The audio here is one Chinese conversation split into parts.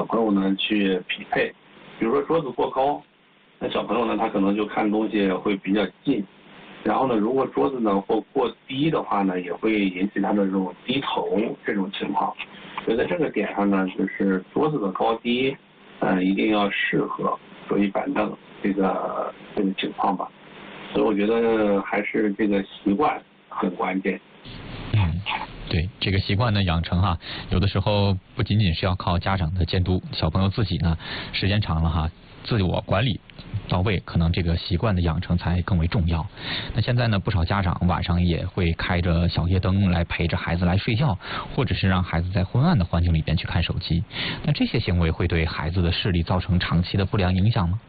朋友呢去匹配。比如说桌子过高，那小朋友呢他可能就看东西会比较近，然后呢如果桌子呢或过低的话呢，也会引起他的这种低头这种情况。所以在这个点上呢，就是桌子的高低，一定要适合桌椅板凳这个情况吧。所以我觉得还是这个习惯很关键。 对，这个习惯的养成有的时候不仅仅是要靠家长的监督，小朋友自己呢，时间长了自我管理到位，可能这个习惯的养成才更为重要。那现在呢，不少家长晚上也会开着小夜灯来陪着孩子来睡觉，或者是让孩子在昏暗的环境里边去看手机。那这些行为会对孩子的视力造成长期的不良影响吗？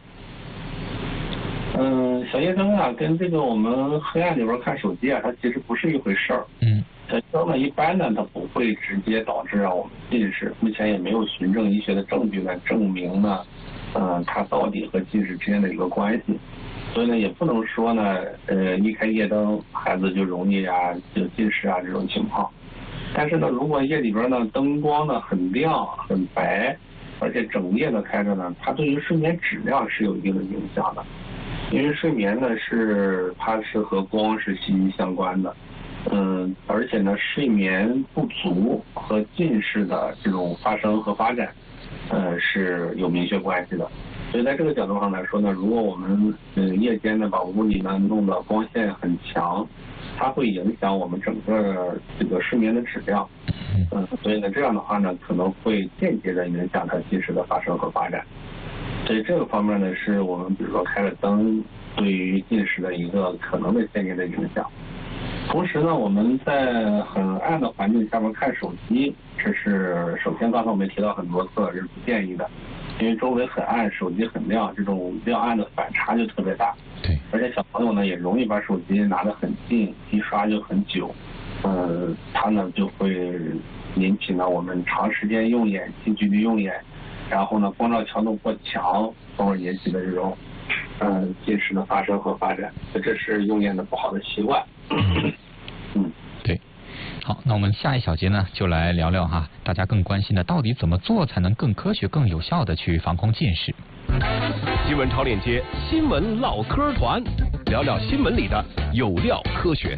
小夜灯跟这个我们黑暗里边看手机它其实不是一回事儿。小夜灯呢，一般呢它不会直接导致我们近视，目前也没有循证医学的证据呢证明呢，它到底和近视之间的一个关系。所以呢，也不能说呢，一开夜灯孩子就容易就近视这种情况。但是呢，如果夜里边呢灯光呢很亮很白，而且整夜的开着呢，它对于睡眠质量是有一定的影响的。因为睡眠呢它是和光是息息相关的，而且呢睡眠不足和近视的这种发生和发展，是有明确关系的。所以在这个角度上来说呢，如果我们夜间呢把屋里呢弄得光线很强，它会影响我们整个这个睡眠的质量，所以呢这样的话呢可能会间接的影响它近视的发生和发展。所以这个方面呢，是我们比如说开了灯对于近视的一个可能的间接的影响。同时呢，我们在很暗的环境下面看手机，这是首先刚才我们也提到很多次，这是不建议的，因为周围很暗，手机很亮，这种亮暗的反差就特别大。 对， 而且小朋友呢也容易把手机拿得很近，一刷就很久，它呢就会引起呢我们长时间用眼、近距离用眼。然后呢，光照强度过强，从而引起的这种近视的发生和发展，这是用眼的不好的习惯。 对。好，那我们下一小节呢，就来聊聊大家更关心的，到底怎么做才能更科学、更有效的去防控近视。 新闻超链接，新闻唠嗑团，聊聊新闻里的有料科学。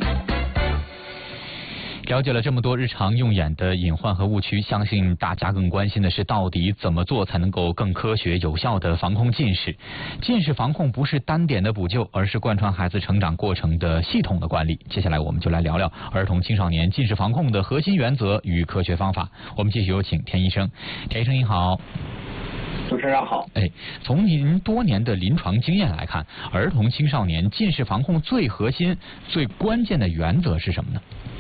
了解了这么多日常用眼的隐患和误区，相信大家更关心的是到底怎么做才能够更科学有效的防控近视。近视防控不是单点的补救，而是贯穿孩子成长过程的系统的管理。接下来我们就来聊聊儿童青少年近视防控的核心原则与科学方法。我们继续有请田医生。田医生您好。 主持人好。 从您多年的临床经验来看，儿童青少年近视防控最核心、最关键的原则是什么呢？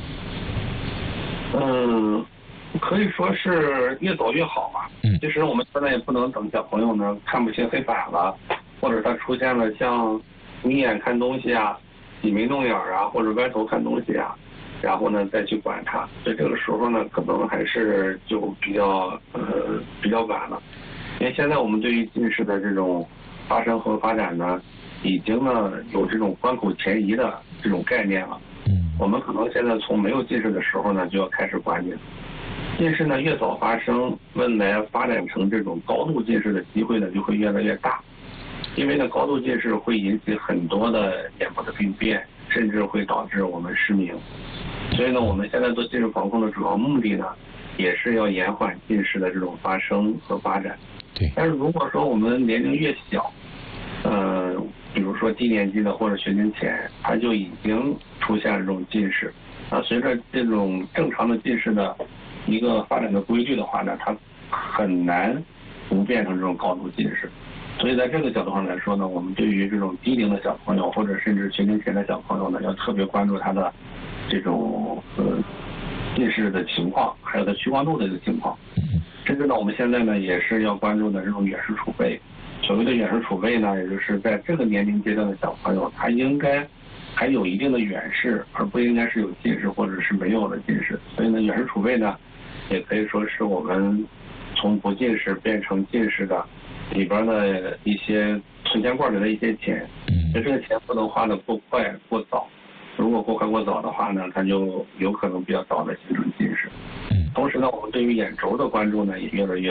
可以说是越早越好吧。其实我们现在也不能等小朋友呢看不清黑板了，或者他出现了像眯眼看东西挤眉弄眼或者歪头看东西然后呢再去管他。所以这个时候呢，可能还是就比较晚了。因为现在我们对于近视的这种发生和发展呢，已经呢有这种关口前移的这种概念了。我们可能现在从没有近视的时候呢，就要开始管理。近视呢越早发生，未来发展成这种高度近视的机会呢就会越来越大。因为呢高度近视会引起很多的眼部的病变，甚至会导致我们失明。所以呢我们现在做近视防控的主要目的呢，也是要延缓近视的这种发生和发展。 对。 但是如果说我们年龄越小，比如说低年级的或者学龄前，它就已经出现了这种近视。随着这种正常的近视的一个发展的规律的话呢，它很难不变成这种高度近视。所以在这个角度上来说呢，我们对于这种低龄的小朋友或者甚至学龄前的小朋友呢，要特别关注他的这种近视的情况，还有他屈光度的一个情况。甚至呢，我们现在呢也是要关注的这种远视储备。所谓的远视储备呢，也就是在这个年龄阶段的小朋友，他应该还有一定的远视，而不应该是有近视或者是没有的近视。所以呢，远视储备呢，也可以说是我们从不近视变成近视的里边的一些存钱罐里的一些钱。这个钱不能花得过快过早，如果过快过早的话呢，它就有可能比较早的形成近视。同时呢，我们对于眼轴的关注呢也越来越